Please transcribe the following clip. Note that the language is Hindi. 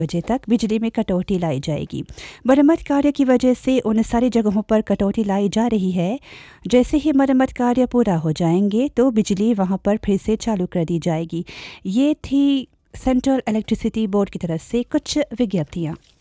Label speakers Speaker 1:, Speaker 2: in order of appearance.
Speaker 1: बजे तक बिजली में कटौती लाई जाएगी। मरम्मत कार्य की वजह से उन सारी जगहों पर कटौती लाई जा रही है। जैसे ही मरम्मत कार्य पूरा हो जाएंगे तो बिजली वहां पर फिर से चालू कर दी जाएगी। ये थी सेंट्रल इलेक्ट्रिसिटी बोर्ड की तरफ से कुछ विज्ञप्तियाँ।